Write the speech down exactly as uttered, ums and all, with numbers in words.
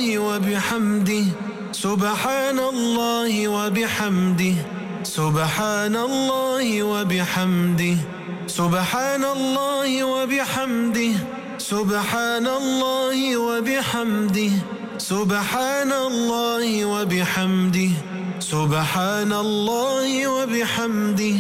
الله وبحمده سبحان الله وبحمده سبحان الله وبحمده سبحان الله وبحمده سبحان الله وبحمده سبحان الله وبحمده سبحان الله وبحمده